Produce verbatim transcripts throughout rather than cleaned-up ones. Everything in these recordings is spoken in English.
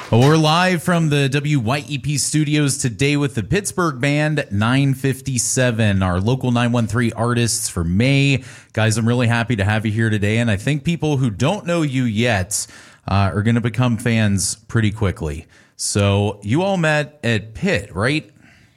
Well, we're live from the W Y E P studios today with the Pittsburgh Band nine fifty-seven, our local nine one three artists for May. Guys, I'm really happy to have you here today, and I think people who don't know you yet uh, are going to become fans pretty quickly. So you all met at Pitt, right?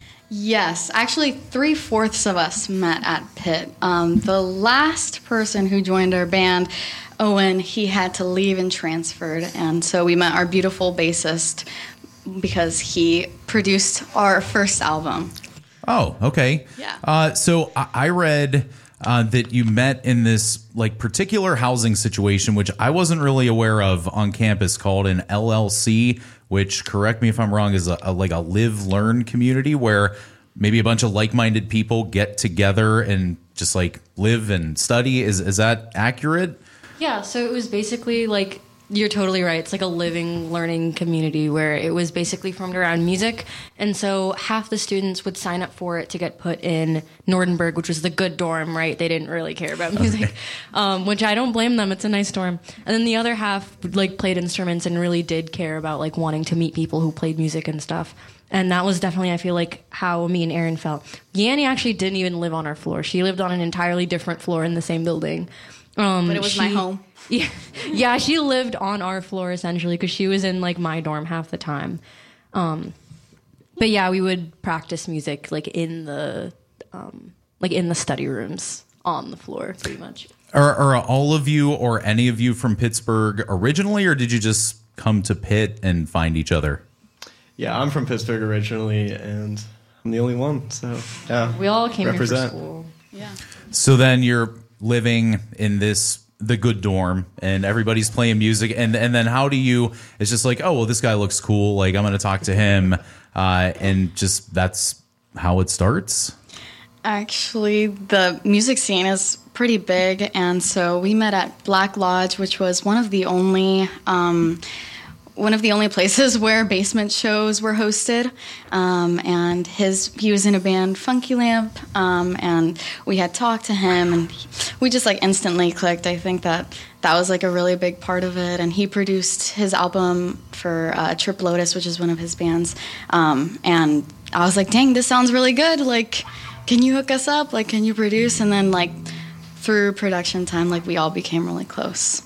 Yes, actually three-fourths of us met at Pitt. Um, the last person who joined our band, Owen, he had to leave and transferred, and so we met our beautiful bassist because he produced our first album. Oh, okay. Yeah. Uh, so I I read uh, that you met in this like particular housing situation, which I wasn't really aware of on campus, called an L L C, which, correct me if I'm wrong, is a, a like a live-learn community where maybe a bunch of like-minded people get together and just like live and study. Is is that accurate? Yeah, so it was basically like, you're totally right. It's like a living, learning community where it was basically formed around music. And so half the students would sign up for it to get put in Nordenberg, which was the good dorm, right? They didn't really care about music, okay. um, which I don't blame them. It's a nice dorm. And then the other half like played instruments and really did care about like wanting to meet people who played music and stuff. And that was definitely, I feel like, how me and Erin felt. Yanni actually didn't even live on our floor. She lived on an entirely different floor in the same building. Um, but it was she, my home. Yeah, yeah, she lived on our floor essentially because she was in like my dorm half the time. Um, but yeah, we would practice music like in the um, like in the study rooms on the floor, pretty much. Are, are all of you or any of you from Pittsburgh originally, or did you just come to Pitt and find each other? Yeah, I'm from Pittsburgh originally, and I'm the only one. So yeah, we all came represent. here for school. Yeah. So then you're living in this the good dorm and everybody's playing music, and and then how do you, it's just like, oh well, this guy looks cool, like I'm gonna talk to him, uh and just that's how it starts? Actually, the music scene is pretty big, and so we met at Black Lodge, which was one of the only um one of the only places where basement shows were hosted, um, and his he was in a band, Funky Lamp, um, and we had talked to him, and he, we just like instantly clicked. I think that that was like a really big part of it, and he produced his album for uh, Trip Lotus, which is one of his bands, um, and I was like, dang, this sounds really good, like, can you hook us up, like, can you produce? And then like through production time, like we all became really close.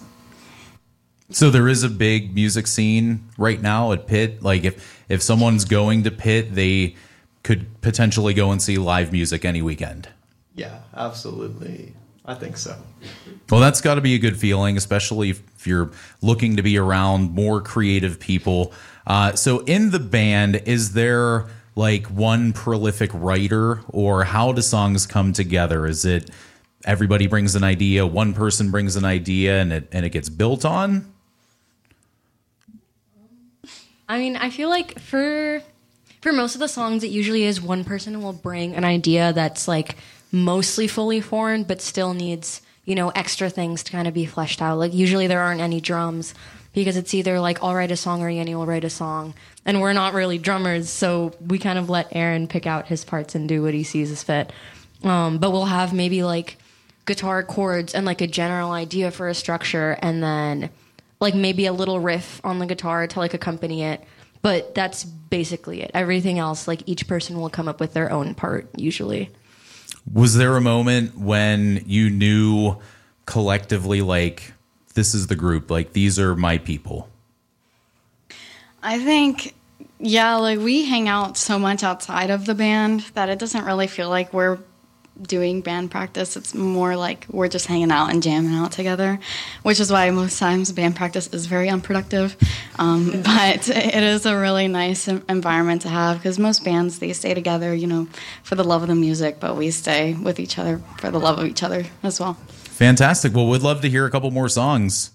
So there is a big music scene right now at Pitt. Like if, if someone's going to Pitt, they could potentially go and see live music any weekend. Yeah, absolutely. I think so. Well, that's got to be a good feeling, especially if you're looking to be around more creative people. Uh, so in the band, is there like one prolific writer, or how do songs come together? Is it everybody brings an idea, one person brings an idea, and it and it gets built on? I mean, I feel like for for most of the songs, it usually is one person will bring an idea that's like mostly fully formed, but still needs, you know, extra things to kind of be fleshed out. Like usually there aren't any drums because it's either like I'll write a song or Yanni will write a song, and we're not really drummers, so we kind of let Aaron pick out his parts and do what he sees as fit. Um, but we'll have maybe like guitar chords and like a general idea for a structure, and then like maybe a little riff on the guitar to like accompany it. But that's basically it. Everything else, like each person will come up with their own part usually. Was there a moment when you knew collectively, like, this is the group, like these are my people? I think, yeah, like we hang out so much outside of the band that it doesn't really feel like we're doing band practice. It's more like we're just hanging out and jamming out together, which is why most times band practice is very unproductive. Um, but it is a really nice environment to have, because most bands, they stay together, you know, for the love of the music, but we stay with each other for the love of each other as well. Fantastic. Well, we'd love to hear a couple more songs.